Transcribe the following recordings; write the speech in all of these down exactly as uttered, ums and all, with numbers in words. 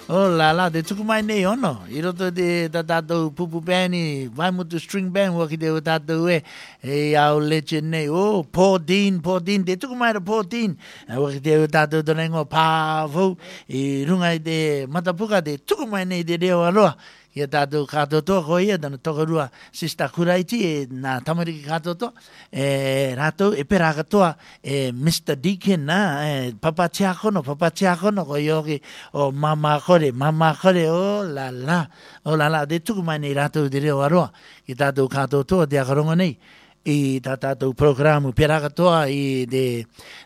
Oh la la, de tuku mai nei ono. I roto de da tatou pupu bani, vai mutu string band waki de o tatou e. E au leche nei, oh, Paul Dean, Paul Dean, de tuku mai ra Paul Dean. Waki de o tatou tonengo pāwhau. I rungai de matapuka de tuku mai nei de reo aroa. Ia tātou kātotoa ko ia, dana tokarua Sista Kuraiti e nā tamariki kātotoa, e rātou e pera katoa e mister Deacon na, e papa tiakono, papa tiakono ko ioki o mama kore, mama kore, o la la, o la la, de tuku mai nei rātou de reo aroa, ki tātou kātotoa de akaronga nei, i tā tātou programu pera katoa i de,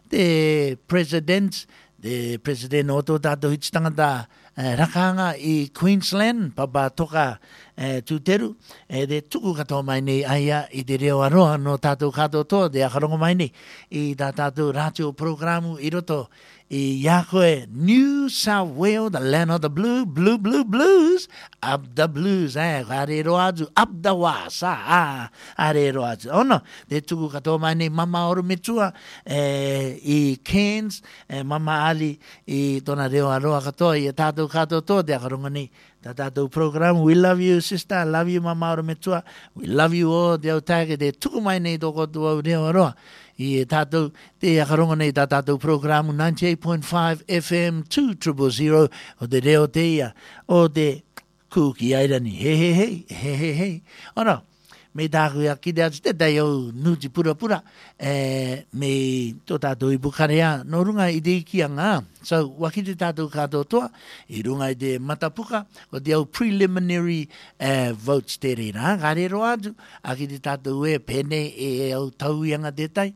de presidents, de president o tō tātou hitstangata, Uh, rakanga i Queensland, papa toka uh, tūteru, e de tuku katoa mai nei aia i te reo aroa no tātou katoa de akarongo mai nei i tā tātou rātio programu i roto i Yakoe, New South Wales, the land of the blue, blue, blue, blues, up the blues, eh, are roa atu, up the wasa, ah, are roa atu. Ono, de tuku katoa mai nei mama oru metua eh, i Cairns, eh, mama Ali i tona reo aroa katoa i tātou katoa toa de akarongo nei. Tā tātou program, we love you sister, I love you mama oru metua, we love you all, de au tāke de tuku mai nei toko tua reo aroa. I tātou te akaronga nei tā tātou programu ninety-eight point five F M two zero zero o te reo te ia o te kuki airani. He he he, he he he. Ora, me tāku ia ki te atu te tai au nuti pura pura e, me tō tātou i bukarea no runga i te iki anga. So, waki te tātou kātou toa, i runga i te matapuka, o te au preliminary uh, votes te reira. Ka rero atu, a ki te tātou e pene e au tauianga te tai,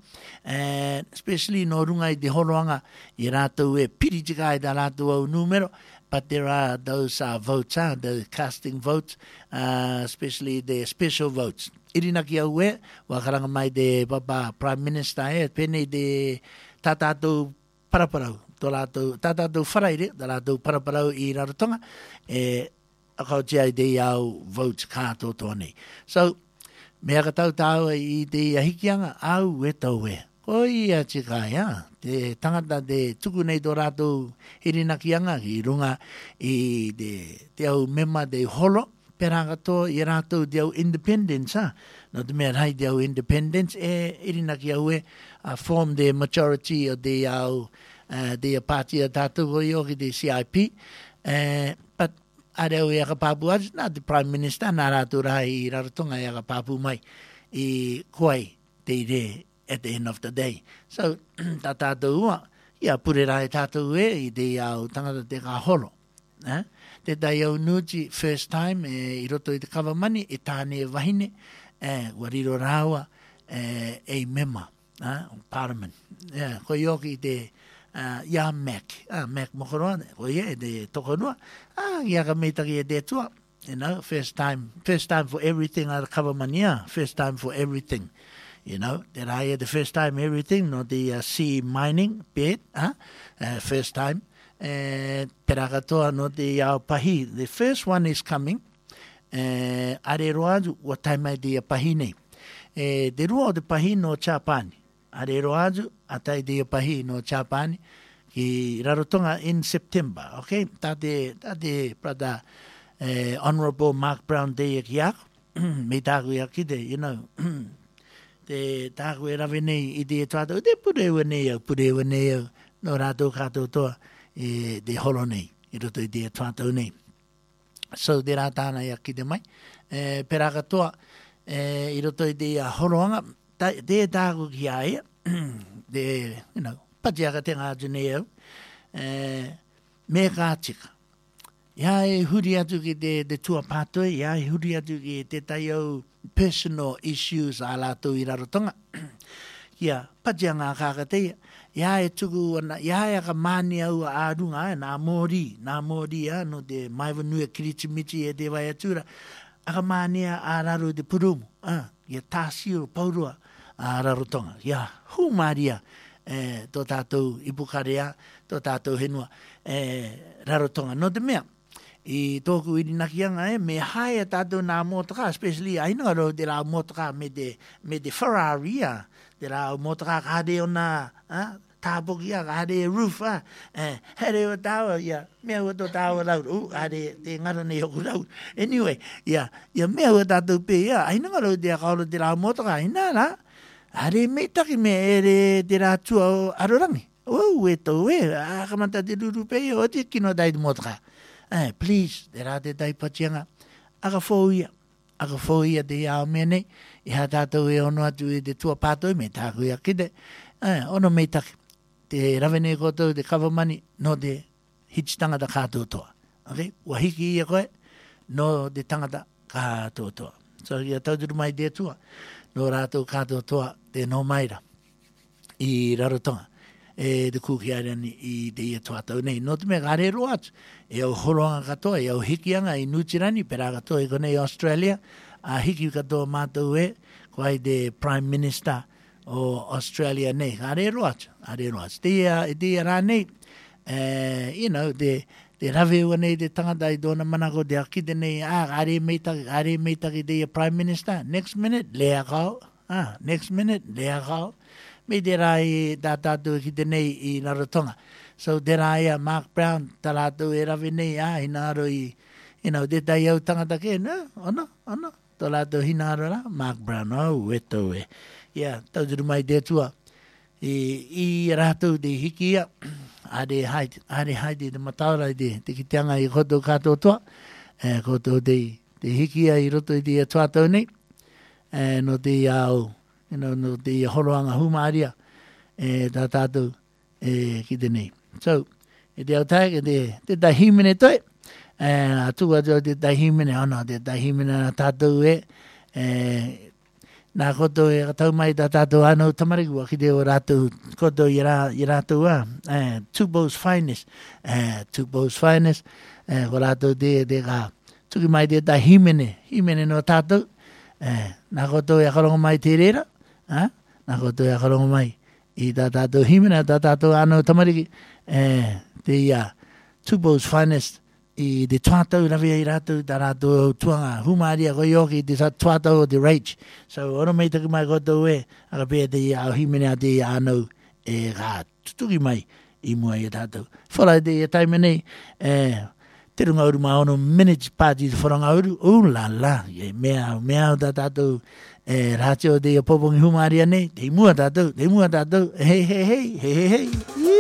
uh, especially no runga i te horoanga, i rātou e piritika i tā rātou au numero, but there are those uh, votes, uh, the casting votes, uh, especially the special votes. Irina ki au e, wakaranga mai te papa Prime Minister e, pene te tātou paraparau. Tō rātou, tā tātou wharaire, tā rātou paraparau i Rarotonga, e akau tia i te iau votes kātou tō nei. So, mea ka tau tāu i te ahikianga, au e tau e. Ko ia tika ia, te tangata te tuku nei tō rātou hirinakianga, i runga i te, te au mema te holo, pera katoa i rātou te au independence, ha? No te mea rai te au independence, e irinaki au e, uh, form the majority of the au, Uh, the party of tātou o ioki the C I P, uh, but areo i aka pāpu atu, nā te Prime Minister, nā rātou rai i Rarotonga i aka pāpu mai i koai te ire at the end of the day. So, tā tātou ua, ia pure rai tātou e i te au tangata te ka holo. Eh? Te tai au nuti first time e, i roto i te kawamani e tāne e wahine, e, wariro rāua e, e mema, eh? Parliament. Yeah, ko ioki te Uh, ia Mac, ah, Mac mokoroa, o ia e te tokonua, ah, ia ka meitaki e te tua, you know, first time, first time for everything out of Kawamania, first time for everything, you know, that I had the first time everything, no the uh, sea mining bit, huh? uh, first time, uh, perakatoa no the uh, pahi, the first one is coming, uh, are roadu, what time I the pahi nei, uh, the rua o the pahi no Chapani, are roadu, atai te pahi no Chapani ki Rarotonga in September, okay? Tate, tate, brother, uh, Honorable Mark Brown Day ki ako, me tāku ia ki te, you know, te tāku e rawe nei i te tātou, te purewa nei au, purewa nei au, no rātou kātou toa, e te holo nei, i roto i te tātou nei. So, te rā tāna ia ki te mai, e, peraka toa, e, i roto i te holoanga, te tāku ki aia, de, you know, patiaka te ngātu nei au, uh, me kātika. Ia e huri atu ki te, te tua pātoi, ia e huri atu ki te tai au personal issues a lātou i Rarotonga. Ia, patia ngā kākateia, ia e tuku ana, ia e aka māni au a ārunga, nā mōri, nā mōri, no te maiwanua kiritimiti e te vai atura, aka māni a āraru te purumu, ia tāsio paurua, a Rarotonga. Ia, hu maria e, tō tātou ipukarea, tō tātou henua e, Rarotonga. No te mea, i tōku irinakianga e, me hae tātou nā motaka, especially aina ro te rā motaka me te, me te Ferrari, te rā motaka kāre o nā, tāpoki a, hare roof a, eh, here o tāua, ia, mea ua tō tāua lau, u, hare te ngara nei hoku lau. Anyway, ia, ia mea ua tātou pē, ia, aina ngaro te akaolo te rā motaka, ina la, hare me taki me ere te rā tua o arorangi. O, e tau e, a kamata te ruru pē, o te kino tai te motaka. Eh, please, te rā te tai patianga, aka fōu ia, aka fōu ia te iao mea nei, i ha tātou e ono atu e te tua pātoi me tāku ia kite, eh, ono me taki, te rawene kotou te kawamani no te hits tangata kātou toa. Okay? Ua hiki ia koe, no te tangata kātou toa. So ia tauturu mai te tua, no rātou kātou toa te no maira i rarotonga. E te kuki arani i te ia tuatau nei. No te mea gare roa atu, e au horoanga katoa, e au hikianga i Nutirani, pera katoa i konei Australia, a hiki katoa mātou e, koai te Prime Minister o Australia nei. Gare roa atu, gare roa atu. Te ia, te ia rā nei, uh, you know, te, te rawe ua nei te tangata i tōna manako te akite nei, ah, gare meitaki, gare meitaki te ia Prime Minister, next minute, lea kau, ah, next minute, lea kau. Me te rai tā tātou ki te nei i Rarotonga. So te rai a Mark Brown, tā rātou e rawe nei a, hinaro i, you know, te tai au tangata ke, no, ono, ono, tā rātou hinaro la, Mark Brown, oh, weto e. Yeah, tauturu mai te tua. I, i rātou te hiki ia, are haide, are haide te mataura i te, te kiteanga i koto kātou toa, e, koto te, te hiki ia i roto i te tuatau nei, e, no te au, you know, no te horoanga humaria e tā tātou e ki te nei. So, e te autai, e te, te tai himene toi, e a tua tō te tai himene, ana, te tai himene na tātou e, e nā koto e katau mai tā tātou anō tamarikua ki te o rātou, koto i, rā, i rātou a, e, Tupou's Finest, e, Tupou's Finest, e, ko rātou te, te ka, tuki mai te tai himene, himene no tātou, e, nā koto e karongo mai te rera, ha? Nā koto e karongo mai i tā tātou himena, tā tātou anō tamariki, eh, te ia Tupou's Finest i te tuatau rawea i rātou, tā rātou tuanga humaria koi oki, te tuatau o te Rage. So, ono mei taki mai koto e, aka pēr te ia au himena te ia anō e kā tutuki mai i mua i tātou. Whalai te ia taime nei, eh, te runga uru ma ono minutes pāti te wharanga uru, o la la, mea, mea o tā tātou, e rātio te ia popongi humaria nei, te mua tātou, te mua tātou, hei hei hei, hei hei hei.